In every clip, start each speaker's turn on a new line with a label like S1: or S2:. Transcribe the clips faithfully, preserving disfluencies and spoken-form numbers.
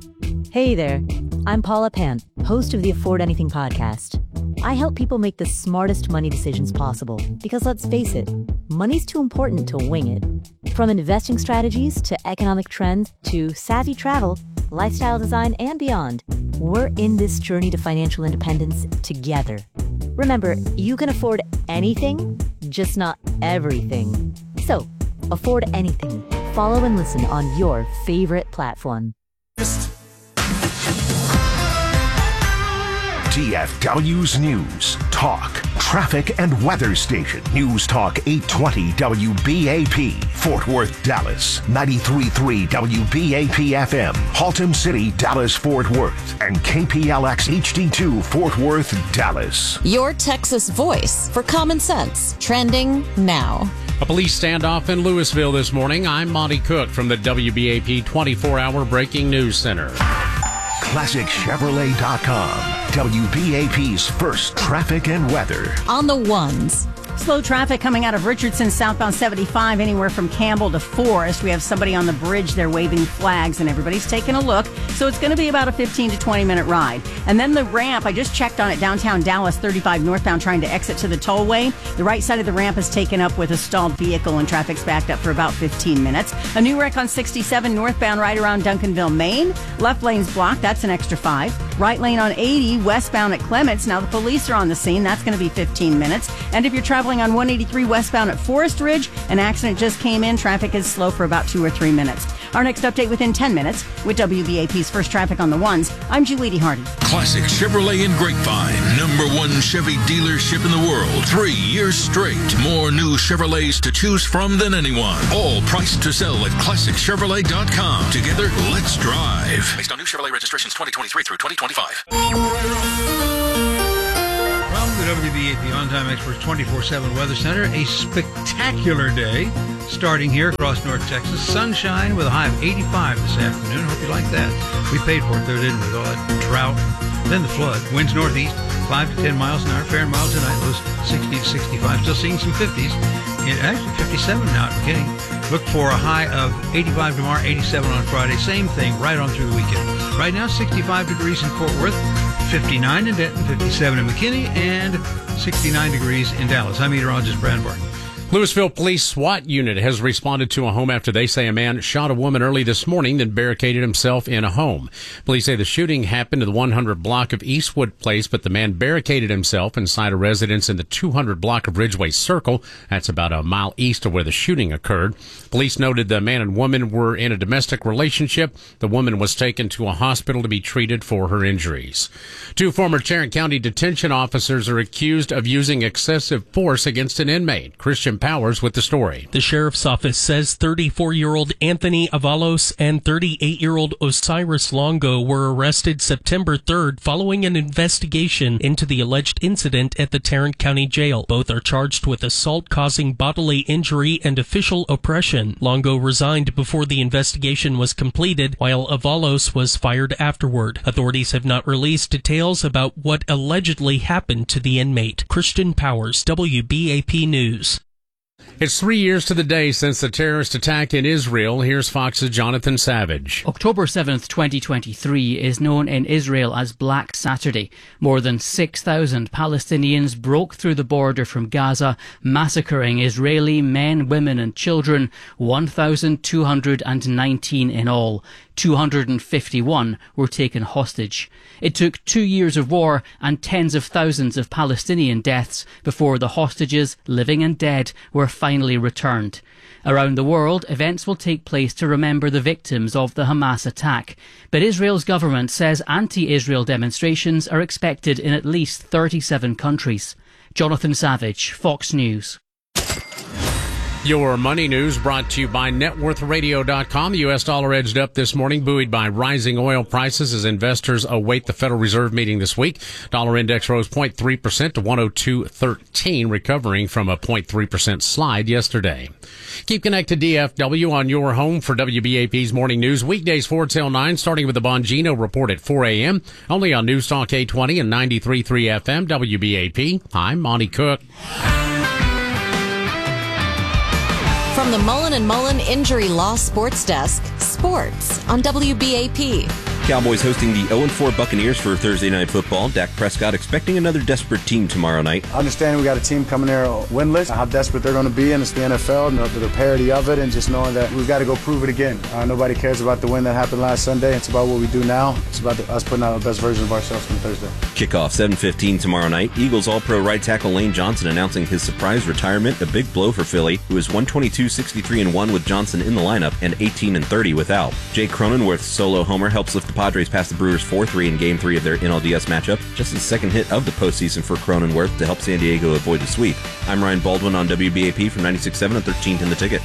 S1: Hey there, I'm Paula Pant, host of the Afford Anything podcast. I help people make the smartest money decisions possible because, let's face it, money's too important to wing it. From investing strategies to economic trends to savvy travel, lifestyle design, and beyond, we're in this journey to financial independence together. Remember, you can afford anything, just not everything. So, afford anything. Follow and listen on your favorite platform.
S2: D F W's News, Talk, Traffic and Weather Station. News Talk eight twenty W B A P, Fort Worth, Dallas. ninety-three point three W B A P F M, Haltom City, Dallas, Fort Worth. And K P L X H D two, Fort Worth, Dallas.
S3: Your Texas voice for common sense. Trending now.
S4: A police standoff in Louisville this morning. I'm Monty Cook from the W B A P twenty-four hour Breaking News Center.
S2: Classic Chevrolet dot com, W B A P's first traffic and weather.
S3: On the ones.
S5: Slow traffic coming out of Richardson, southbound seventy-five, anywhere from Campbell to Forest. We have somebody on the bridge there waving flags, and everybody's taking a look. So it's going to be about a fifteen to twenty minute ride. And then the ramp, I just checked on it, downtown Dallas, thirty-five northbound, trying to exit to the tollway. The right side of the ramp is taken up with a stalled vehicle, and traffic's backed up for about fifteen minutes. A new wreck on sixty-seven northbound right around Duncanville, Maine. Left lane's blocked. That's an extra five. Right lane on eighty, westbound at Clements. Now the police are on the scene. That's going to be fifteen minutes. And if you're traveling on one eighty-three westbound at Forest Ridge, an accident just came in. Traffic is slow for about two or three minutes. Our next update within ten minutes with W B A P's first traffic on the ones. I'm Julie Hardy.
S6: Classic Chevrolet in Grapevine, number one Chevy dealership in the world. Three years straight. More new Chevrolets to choose from than anyone. All priced to sell at Classic Chevrolet dot com. Together, let's drive. Based on new Chevrolet registrations twenty twenty-three through twenty twenty-five.
S7: From the W B A P On Time Experts twenty-four seven Weather Center, a spectacular day starting here across North Texas. Sunshine with a high of eighty-five this afternoon. Hope you like that. We paid for it though, didn't we? With all that drought. Then the flood. Winds northeast, five to ten miles an hour. Fair and mild tonight. Lows sixty to sixty-five. Still seeing some fifties. And actually fifty-seven now at McKinney. Look for a high of eighty-five tomorrow, eighty-seven on Friday. Same thing right on through the weekend. Right now, sixty-five degrees in Fort Worth, fifty-nine in Denton, fifty-seven in McKinney, and sixty-nine degrees in Dallas. I'm meteorologist Brad Barton.
S4: Louisville Police SWAT unit has responded to a home after they say a man shot a woman early this morning, then barricaded himself in a home. Police say the shooting happened in the one hundred block of Eastwood Place, but the man barricaded himself inside a residence in the two hundred block of Ridgeway Circle. That's about a mile east of where the shooting occurred. Police noted the man and woman were in a domestic relationship. The woman was taken to a hospital to be treated for her injuries. Two former Tarrant County detention officers are accused of using excessive force against an inmate. Christian Powers with the story.
S8: The sheriff's office says thirty-four-year-old Anthony Avalos and thirty-eight-year-old Osiris Longo were arrested September third following an investigation into the alleged incident at the Tarrant County Jail. Both are charged with assault causing bodily injury and official oppression. Longo resigned before the investigation was completed, while Avalos was fired afterward. Authorities have not released details about what allegedly happened to the inmate. Christian Powers, W B A P News.
S4: It's three years to the day since the terrorist attack in Israel. Here's Fox's Jonathan Savage.
S9: October seventh, twenty twenty-three is known in Israel as Black Saturday. More than six thousand Palestinians broke through the border from Gaza, massacring Israeli men, women and children, one thousand two hundred nineteen in all. two hundred fifty-one were taken hostage. It took two years of war and tens of thousands of Palestinian deaths before the hostages, living and dead, were finally returned. Around the world, events will take place to remember the victims of the Hamas attack. But Israel's government says anti-Israel demonstrations are expected in at least thirty-seven countries. Jonathan Savage, Fox News.
S4: Your money news brought to you by net worth radio dot com. The U S dollar edged up this morning, buoyed by rising oil prices as investors await the Federal Reserve meeting this week. Dollar index rose zero point three percent to one oh two thirteen, recovering from a zero point three percent slide yesterday. Keep connected D F W on your home for W B A P's morning news. Weekdays four till nine, starting with the Bongino Report at four a.m. Only on News Talk eight twenty and ninety-three point three F M W B A P. I'm Monty Cook.
S3: From the Mullen and Mullen Injury Law Sports Desk, sports on W B A P.
S10: Cowboys hosting the oh and four Buccaneers for Thursday Night Football. Dak Prescott expecting another desperate team tomorrow night.
S11: I understand we got a team coming there winless, how desperate they're going to be, and it's the N F L, and the, the parity of it, and just knowing that we've got to go prove it again. Uh, nobody cares about the win that happened last Sunday. It's about what we do now. It's about the, us putting out the best version of ourselves on Thursday.
S10: Kickoff seven fifteen tomorrow night. Eagles All-Pro right tackle Lane Johnson announcing his surprise retirement. A big blow for Philly, who is one twenty-two, sixty-three, and one with Johnson in the lineup and eighteen and thirty without. Jake Cronenworth's solo homer helps lift the Padres past the Brewers four three in Game three of their N L D S matchup. Just his second hit of the postseason for Cronenworth to help San Diego avoid the sweep. I'm Ryan Baldwin on W B A P from ninety-six point seven and thirteenth in the Ticket.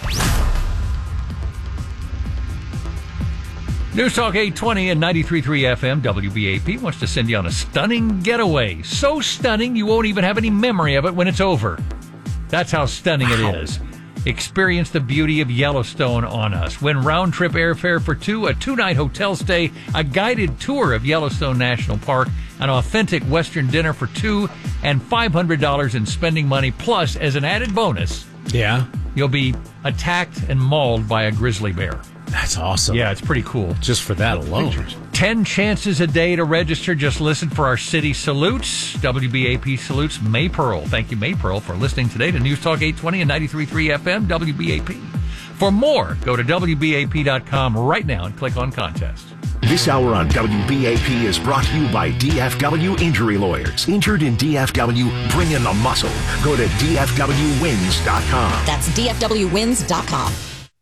S12: News Talk eight twenty and ninety-three point three F M, W B A P wants to send you on a stunning getaway. So stunning you won't even have any memory of it when it's over. That's how stunning wow. it is. Experience the beauty of Yellowstone on us. Win round-trip airfare for two, a two-night hotel stay, a guided tour of Yellowstone National Park, an authentic Western dinner for two, and five hundred dollars in spending money. Plus, as an added bonus,
S4: yeah,
S12: you'll be attacked and mauled by a grizzly bear.
S4: That's awesome.
S12: Yeah, it's pretty cool.
S4: Just for that alone.
S12: Ten chances a day to register. Just listen for our city salutes. W B A P salutes May Pearl. Thank you, May Pearl, for listening today to News Talk eight twenty and ninety-three point three F M, W B A P. For more, go to W B A P dot com right now and click on contest.
S2: This hour on W B A P is brought to you by D F W Injury Lawyers. Injured in D F W, bring in the muscle. Go to D F W wins dot com.
S3: That's D F W wins dot com.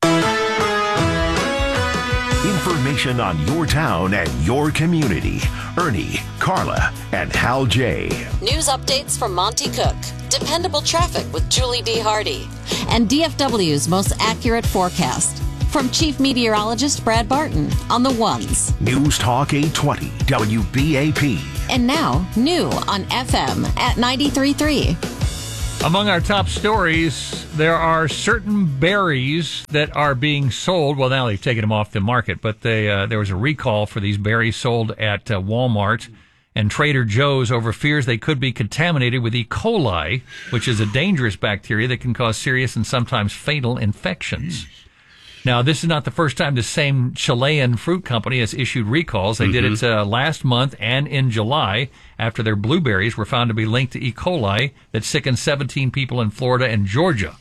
S2: Information on your town and your community. Ernie, Carla, and Hal J.
S3: News updates from Monty Cook. Dependable traffic with Julie D. Hardy. And D F W's most accurate forecast. From Chief Meteorologist Brad Barton on the ones.
S2: News Talk eight twenty, W B A P.
S3: And now, new on F M at ninety-three point three.
S12: Among our top stories, there are certain berries that are being sold. Well, now they've taken them off the market, but they, uh, there was a recall for these berries sold at uh, Walmart and Trader Joe's over fears they could be contaminated with E. coli, which is a dangerous bacteria that can cause serious and sometimes fatal infections. Now, this is not the first time the same Chilean fruit company has issued recalls. They mm-hmm. did it uh, last month and in July after their blueberries were found to be linked to E. coli that sickened seventeen people in Florida and Georgia.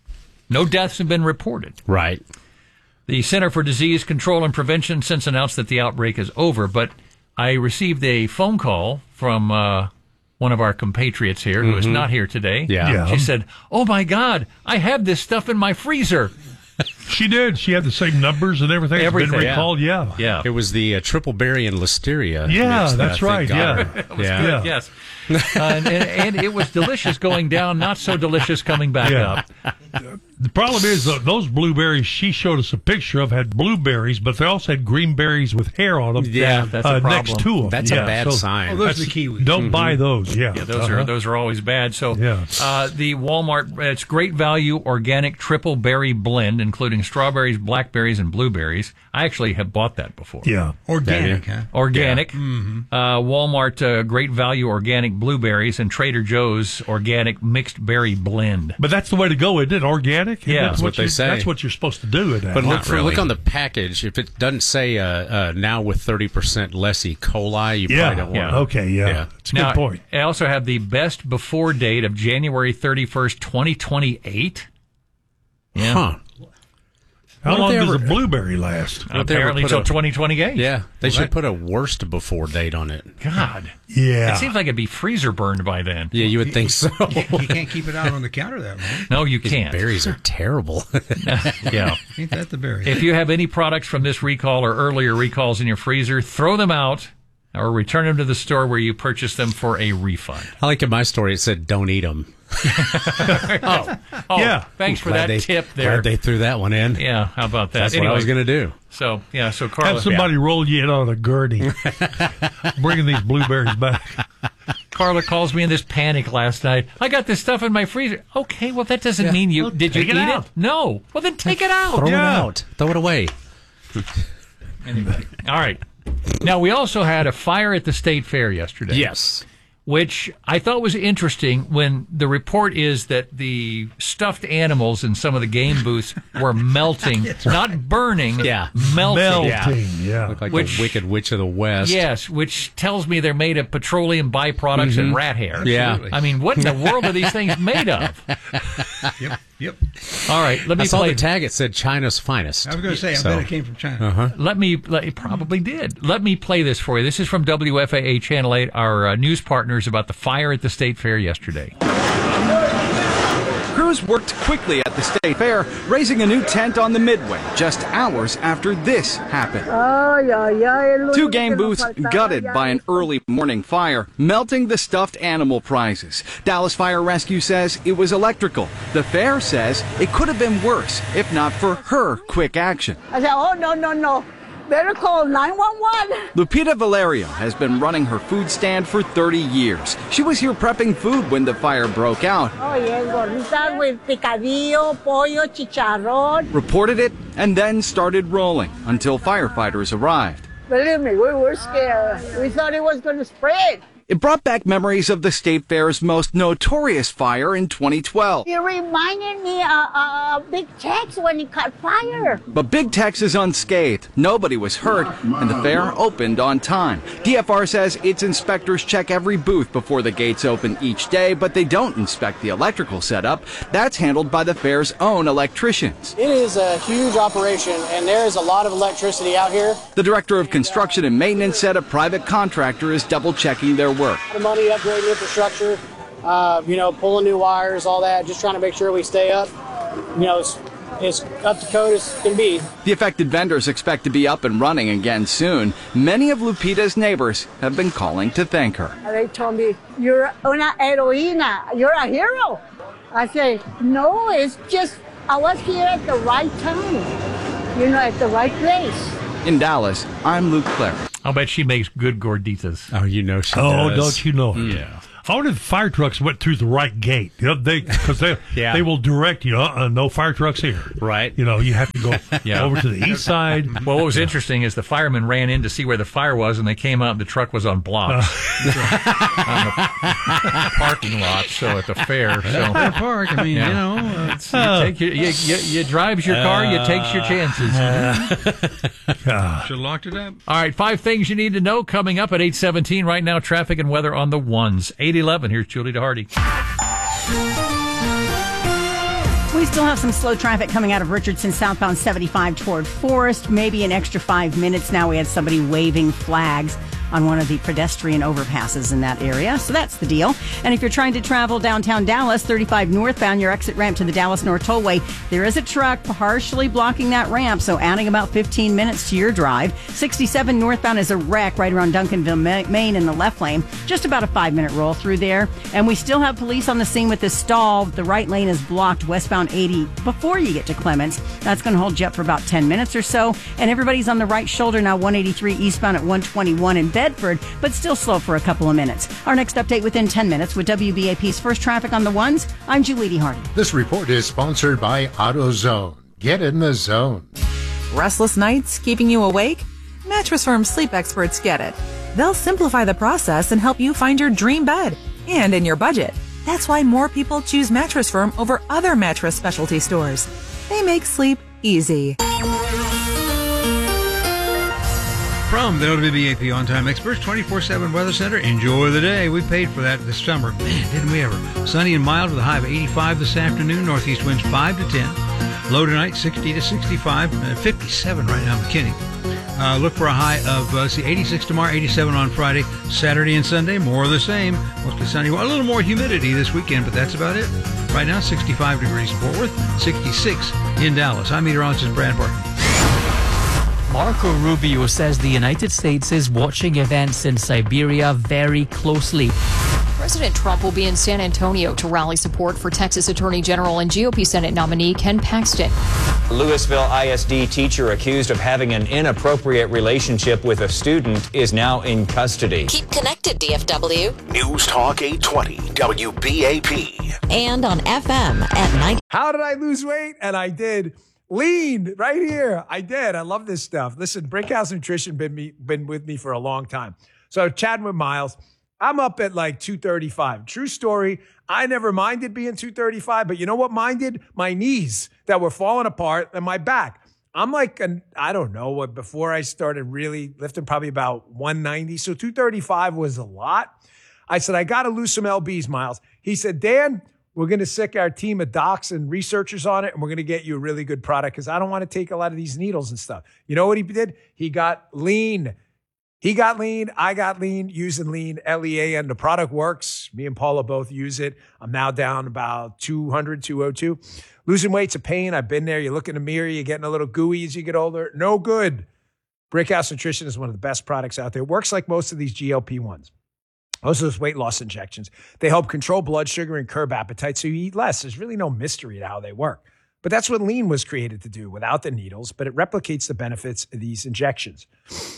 S12: No deaths have been reported.
S4: Right.
S12: The Center for Disease Control and Prevention since announced that the outbreak is over, but I received a phone call from uh, one of our compatriots here who mm-hmm. is not here today.
S4: Yeah.
S13: yeah.
S12: She said, "Oh, my God, I have this stuff in my freezer."
S13: She did. She had the same numbers and everything.
S12: Everything.
S13: It's been recalled, yeah.
S12: Yeah.
S4: It was the uh, triple berry and listeria.
S13: Yeah,
S4: mix that
S13: that's right, yeah.
S12: That was
S4: yeah.
S12: good, yes. uh, and, and, and it was delicious going down, not so delicious coming back
S13: yeah.
S12: up.
S13: The problem is, uh, those blueberries she showed us a picture of had blueberries, but they also had green berries with hair on them.
S12: Yeah, that's
S13: uh,
S12: a problem.
S13: Next to them.
S4: That's
S13: yeah,
S4: a bad
S13: so,
S4: sign.
S7: Oh, those are the kiwis.
S13: Don't
S4: mm-hmm.
S13: buy those, yeah.
S12: Yeah, those
S13: uh-huh.
S12: are those are always bad. So
S13: yeah.
S12: uh, the Walmart, it's great value organic triple berry blend, including strawberries, blackberries, and blueberries. I actually have bought that before.
S13: Yeah.
S7: Organic, huh?
S12: Organic.
S7: Yeah. Mm-hmm.
S12: Uh, Walmart, uh, great value organic blueberries, and Trader Joe's organic mixed berry blend.
S13: But that's the way to go, isn't it? Organic?
S12: Yeah,
S4: that's what they say.
S13: That's what you're supposed to do. At that.
S4: But look,
S12: Not
S4: for,
S12: really.
S4: look on the package. If it doesn't say uh, uh, now with thirty percent less E. coli, you
S13: yeah.
S4: probably don't want
S12: Yeah.
S4: it.
S13: Okay, yeah.
S4: Yeah.
S13: It's a
S12: Now,
S13: good point.
S12: I also have the best before date of January thirty-first, twenty twenty-eight. Yeah.
S4: Huh.
S13: How
S4: What if
S13: long
S4: they
S13: does
S4: ever-
S13: a blueberry last?
S4: What if they ever
S12: Apparently
S4: put
S12: until
S4: a-
S12: twenty twenty-eight.
S4: Yeah, they
S12: Well,
S4: should
S12: that-
S4: put a worst before date on it.
S12: God.
S13: Yeah.
S12: It seems like it'd be freezer burned by then.
S4: Yeah, you would think so.
S7: You can't keep it out on the counter that long.
S12: No, you
S4: These
S12: can't.
S4: berries are terrible.
S12: Yeah.
S7: Ain't that the berry?
S12: If you have any products from this recall or earlier recalls in your freezer, throw them out or return them to the store where you purchased them for a refund.
S4: I like in my story, it said, don't eat them.
S12: Oh, oh
S13: Yeah.
S12: Thanks for
S4: Glad
S12: that
S4: they,
S12: tip there.
S4: Glad they threw that one in.
S12: Yeah, how about that?
S4: That's
S12: Anyway,
S4: what I was going to do.
S12: So, yeah, so Carla.
S13: Have somebody roll you in on a gurney, bringing these blueberries back.
S12: Carla calls me in this panic last night. I got this stuff in my freezer. Okay, well, that doesn't mean you.
S13: Well,
S12: did you
S13: take
S12: eat
S13: it
S12: it?
S13: out.
S12: No. Well, then take it out.
S4: Throw
S13: Yeah.
S4: it out. Throw it away.
S12: Anyway. All right. Now, we also had a fire at the state fair yesterday.
S4: Yes.
S12: which I thought was interesting when the report is that the stuffed animals in some of the game booths were melting,
S7: right.
S12: not burning,
S4: Yeah.
S12: melting.
S13: Melting, yeah.
S4: Look like
S12: Which-
S4: the Wicked Witch of the West.
S12: Yes, which tells me they're made of petroleum byproducts and rat hair.
S4: Yeah.
S7: Absolutely.
S12: I mean, what in the world are these things made of?
S7: Yep, yep.
S12: All right, let me
S4: I saw
S12: play.
S4: the tag. It said China's finest.
S7: I was going to say, I
S4: So-
S7: bet it came from China.
S4: Uh-huh.
S12: Let me, let, it probably did. Let me play this for you. This is from W F A A Channel eight, our uh, news partners, about the fire at the State Fair yesterday.
S14: Crews worked quickly at the State Fair, raising a new tent on the Midway just hours after this happened. Two game booths gutted by an early morning fire, melting the stuffed animal prizes. Dallas Fire Rescue says it was electrical. The fair says it could have been worse if not for her quick action.
S15: I said, oh, no, no, no. Better call nine one one.
S14: Lupita Valerio has been running her food stand for thirty years. She was here prepping food when the fire broke out,
S15: Oh, yes, gorditas with picadillo, pollo, chicharrón.
S14: reported it, and then started rolling until firefighters arrived.
S15: Believe me, we were scared. We thought it was going to spread.
S14: It brought back memories of the State Fair's most notorious fire in twenty twelve.
S15: It reminded me of uh, uh, Big Tex when it caught fire.
S14: But Big Tex is unscathed. Nobody was hurt, and the fair opened on time. D F R says its inspectors check every booth before the gates open each day, but they don't inspect the electrical setup. That's handled by the fair's own electricians.
S16: It is a huge operation, and there is a lot of electricity out here.
S14: The director of construction and maintenance said a private contractor is double-checking their work.
S16: The money upgrading infrastructure, uh, you know, pulling new wires, all that, just trying to make sure we stay up, you know, as, as up to code as can be.
S14: The affected vendors expect to be up and running again soon. Many of Lupita's neighbors have been calling to thank her.
S15: They told me, you're una heroína. You're a hero. I say, no, it's just I was here at the right time, you know, at the right place.
S14: In Dallas, I'm Luke Clary.
S12: I'll bet she makes good gorditas.
S4: Oh, you know she
S13: Oh,
S4: does.
S13: don't you know it?
S12: Yeah.
S13: I wonder if fire trucks went through the right gate. You know, they because they
S4: Yeah.
S13: they will direct you. Uh, no fire trucks here.
S4: Right.
S13: You know, you have to go
S12: Yeah.
S13: over to the east side.
S12: Well, what was interesting is the firemen ran in to see where the fire was, and they came out, and the truck was on blocks on the parking lot. So at the fair, so
S7: Fair Park, I mean,
S12: Yeah.
S7: you know. Uh,
S12: it's, you take your, you, you, you drives your car, you takes your chances.
S7: should have locked it up.
S12: All right, five things you need to know coming up at eight seventeen. Right now, traffic and weather on the ones. eight eleven, here's Julie DeHardy.
S5: We still have some slow traffic coming out of Richardson southbound seventy-five toward Forest. Maybe an extra five minutes now. We had somebody waving flags on one of the pedestrian overpasses in that area. So that's the deal. And if you're trying to travel downtown Dallas, thirty-five northbound, your exit ramp to the Dallas North Tollway, there is a truck partially blocking that ramp, so adding about fifteen minutes to your drive. sixty-seven northbound is a wreck right around Duncanville, Ma- Maine in the left lane. Just about a five-minute roll through there. And we still have police on the scene with this stall. The right lane is blocked westbound eighty before you get to Clements. That's going to hold you up for about ten minutes or so. And everybody's on the right shoulder now, one eighty-three eastbound at one twenty-one in Bedford, but still slow for a couple of minutes. Our next update within ten minutes with W B A P's First Traffic on the Ones. I'm Julie DeHardy.
S17: This report is sponsored by AutoZone. Get in the zone.
S18: Restless nights keeping you awake? Mattress Firm sleep experts get it. They'll simplify the process and help you find your dream bed and in your budget. That's why more people choose Mattress Firm over other mattress specialty stores. They make sleep easy.
S7: From the W B A P On Time Experts twenty-four seven Weather Center, enjoy the day. We paid for that this summer. Man, didn't we ever? Sunny and mild with a high of eighty-five this afternoon. Northeast winds five to ten. Low tonight, sixty to sixty-five. Uh, fifty-seven right now in McKinney. Uh, look for a high of, uh, see, eighty-six tomorrow, eighty-seven on Friday. Saturday and Sunday, more of the same. Mostly sunny. Well, a little more humidity this weekend, but that's about it. Right now, sixty-five degrees in Fort Worth, sixty-six in Dallas. I'm meteorologist Brad Barton.
S9: Marco Rubio says the United States is watching events in Siberia very closely.
S19: President Trump will be in San Antonio to rally support for Texas Attorney General and G O P Senate nominee Ken Paxton.
S20: Louisville I S D teacher accused of having an inappropriate relationship with a student is now in custody.
S3: Keep connected, D F W.
S2: News Talk eight twenty W B A P.
S3: And on F M at ninety.
S21: How did I lose weight? And I did. Lean right here. I did. I love this stuff. Listen, Brickhouse Nutrition been me been with me for a long time. So chatting with Miles, I'm up at like two thirty-five. True story. I never minded being two thirty-five, but you know what minded? My knees that were falling apart and my back. I'm like, an, I don't know, what before I started really lifting, probably about one ninety. So two thirty-five was a lot. I said, I got to lose some L Bs, Miles. He said, Dan, we're going to sick our team of docs and researchers on it, and we're going to get you a really good product because I don't want to take a lot of these needles and stuff. You know what he did? He got lean. He got lean. I got lean using lean, L E A, and the product works. Me and Paula both use it. I'm now down about two hundred, two oh two. Losing weight's a pain. I've been there. You look in the mirror, you're getting a little gooey as you get older. No good. Brickhouse Nutrition is one of the best products out there. It works like most of these G L P ones. Most of those weight loss injections. They help control blood sugar and curb appetite so you eat less. There's really no mystery to how they work. But that's what lean was created to do without the needles, but it replicates the benefits of these injections.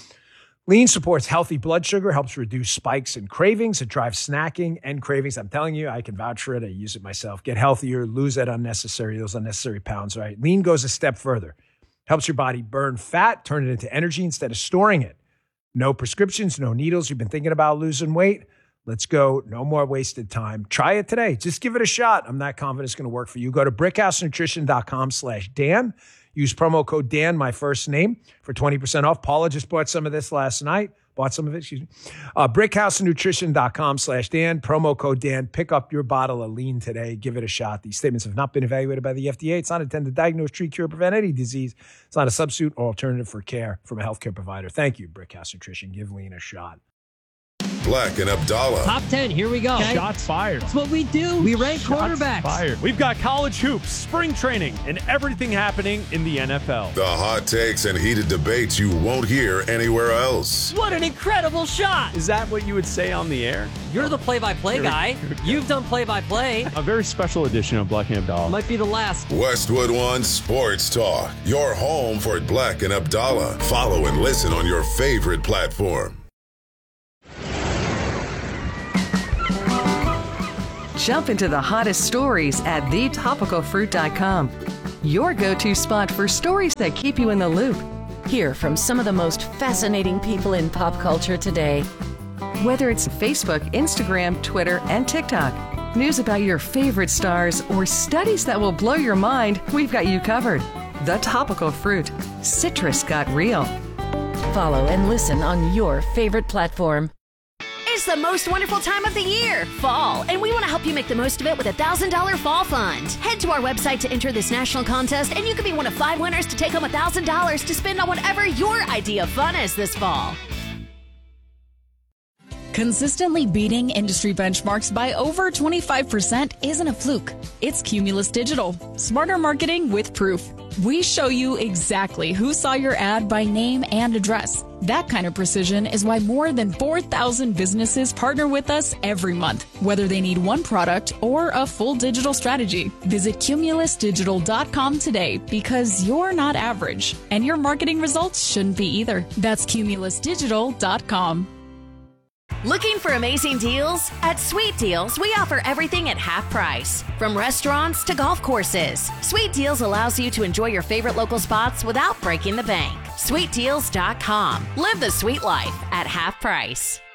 S21: Lean supports healthy blood sugar, helps reduce spikes and cravings. It drives snacking and cravings. I'm telling you, I can vouch for it. I use it myself. Get healthier, lose that unnecessary, those unnecessary pounds, right? Lean goes a step further. Helps your body burn fat, turn it into energy instead of storing it. No prescriptions, no needles. You've been thinking about losing weight? Let's go. No more wasted time. Try it today. Just give it a shot. I'm not confident it's going to work for you. Go to brickhousenutrition.com slash Dan. Use promo code Dan, my first name, for twenty percent off. Paula just bought some of this last night. Bought some of it, excuse me. Uh, brickhousenutrition.com slash Dan. Promo code Dan. Pick up your bottle of lean today. Give it a shot. These statements have not been evaluated by the F D A. It's not intended to diagnose, treat, cure, prevent any disease. It's not a substitute or alternative for care from a healthcare provider. Thank you, Brickhouse Nutrition. Give lean a shot.
S1: Black and Abdallah.
S22: Top ten, here we go.
S23: Okay. Shots fired.
S22: That's what we do. We rank
S23: Shots
S22: quarterbacks.
S23: Fired. We've got college hoops, spring training, and everything happening in the N F L.
S1: The hot takes and heated debates you won't hear anywhere else.
S22: What an incredible shot.
S23: Is that what you would say on the air?
S22: You're the play-by-play guy. You've done play-by-play.
S23: A very special edition of Black and Abdallah.
S22: Might be the last.
S1: Westwood One Sports Talk. Your home for Black and Abdallah. Follow and listen on your favorite platform.
S24: Jump into the hottest stories at the topical fruit dot com. Your go-to spot for stories that keep you in the loop.
S25: Hear from some of the most fascinating people in pop culture today.
S24: Whether it's Facebook, Instagram, Twitter, and TikTok, news about your favorite stars, or studies that will blow your mind, we've got you covered. The Topical Fruit. Citrus got real.
S25: Follow and listen on your favorite platform.
S26: It's the most wonderful time of the year, fall, and we want to help you make the most of it with a one thousand dollars Fall Fund. Head to our website to enter this national contest, and you could be one of five winners to take home one thousand dollars to spend on whatever your idea of fun is this fall.
S27: Consistently beating industry benchmarks by over twenty-five percent isn't a fluke. It's Cumulus Digital. Smarter marketing with proof. We show you exactly who saw your ad by name and address. That kind of precision is why more than four thousand businesses partner with us every month, whether they need one product or a full digital strategy. Visit cumulus digital dot com today because you're not average, and your marketing results shouldn't be either. That's cumulus digital dot com.
S26: Looking for amazing deals? At Sweet Deals, we offer everything at half price. From restaurants to golf courses, Sweet Deals allows you to enjoy your favorite local spots without breaking the bank. sweet deals dot com. Live the sweet life at half price.